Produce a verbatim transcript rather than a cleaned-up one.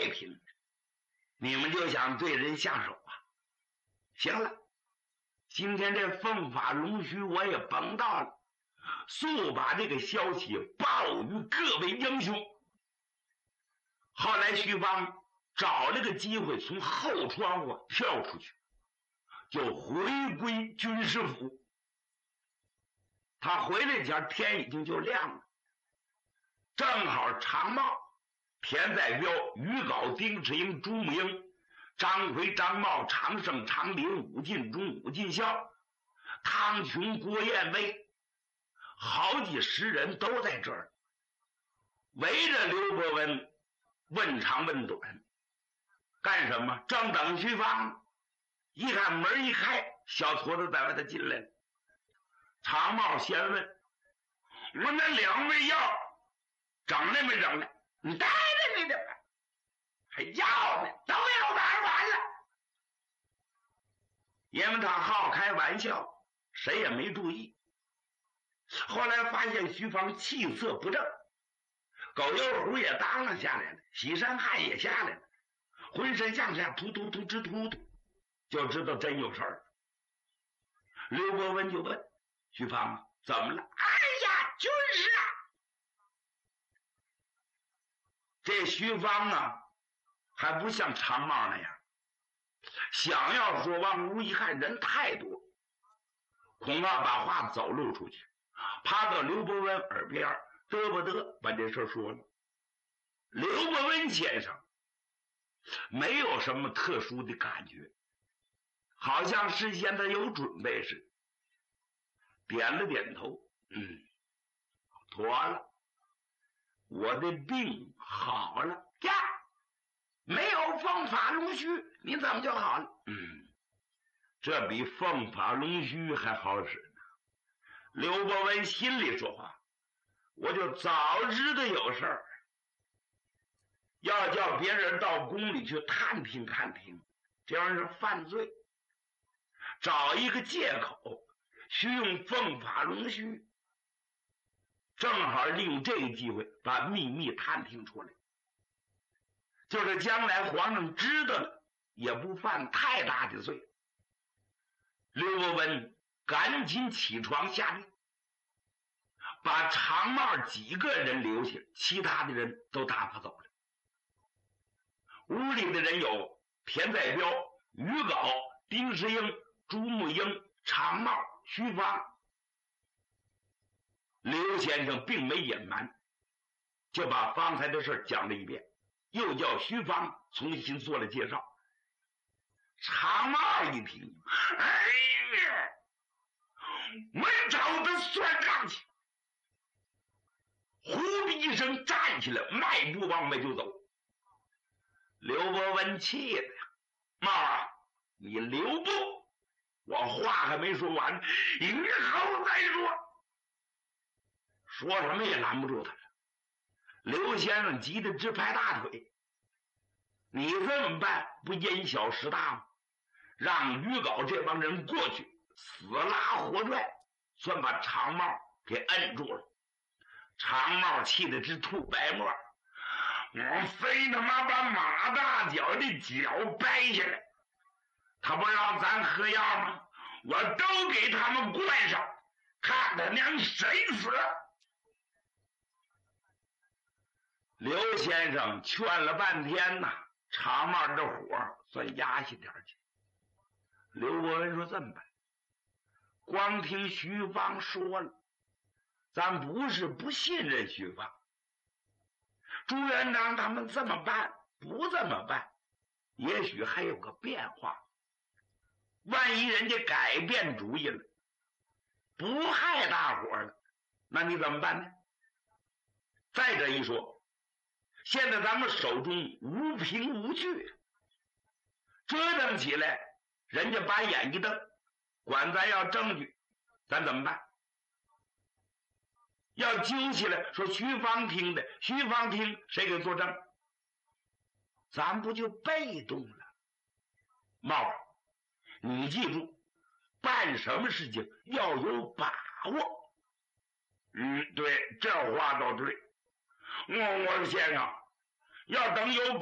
太平，你们就想对人下手啊？行了，今天这凤法龙须我也甭到了，速把这个消息报与各位英雄。后来徐芳找了个机会从后窗户跳出去，就回归军师府。他回来前天已经就亮了，正好常茂、田在彪、于镐、丁世英、朱木英、张奎、张茂、常胜、常林、武进忠、武进孝、汤琼、郭彦威，好几十人都在这儿，围着刘伯温问长问短。干什么？正等徐芳，一看门一开，小矬子在外头进来了。常茂先问：“我那两味药整来没整来？你带着你的吧，还要呢，都要玩完了。”因为他好开玩笑，谁也没注意。后来发现徐芳气色不正，狗油壶也当了下来了，洗身汗也下来了，浑身向下突突突直突突，就知道真有事儿。刘伯温就问徐芳啊，怎么了？哎呀，军师啊！这徐芳啊，还不像常茂那样，想要说往屋一看人太多，恐怕把话走漏出去，趴到刘伯温耳边嘚不嘚把这事说了。刘伯温先生没有什么特殊的感觉，好像事先他有准备似的，点了点头，嗯，妥了，我的病好了呀，没有凤法龙须，你怎么就好了？嗯，这比凤法龙须还好使呢。刘伯温心里说话，我就早知道有事儿，要叫别人到宫里去探听探听，这样是犯罪，找一个借口需用凤法龙须，正好利用这个机会把秘密探听出来，就是将来皇上知道了也不犯太大的罪。刘伯温赶紧起床下令，把常茂几个人留下，其他的人都打发走了。屋里的人有田在彪、于镐、丁世英、朱木英、常茂、徐芳。刘先生并没隐瞒，就把方才的事讲了一遍，又叫徐芳重新做了介绍。常茂一听，哎呀，我找他算账去！呼的一声站起来，迈步往外就走。刘伯温气的呀，茂啊，你留步！我话还没说完，以后再说。说什么也拦不住他了。刘先生急得直拍大腿，你这么办不因小失大吗？让于镐这帮人过去，死拉活拽，算把常茂给摁住了。常茂气得直吐白沫，我非他妈把马大脚的脚掰下来，他不让咱喝药吗？我都给他们灌上，看他娘谁死！刘先生劝了半天呐，常茂这火算压下点去。刘伯温说这么办，光听徐芳说了，咱不是不信任徐芳，朱元璋他们这么办不这么办，也许还有个变化，万一人家改变主意了，不害大伙了，那你怎么办呢？再者一说，现在咱们手中无凭无据，折腾起来人家把眼一瞪，管咱要证据，咱怎么办？要揪起来说徐芳听的，徐芳听谁给作证？咱不就被动了？茂儿，你记住，办什么事情要有把握。嗯，对，这话倒对。我我说先生，要等有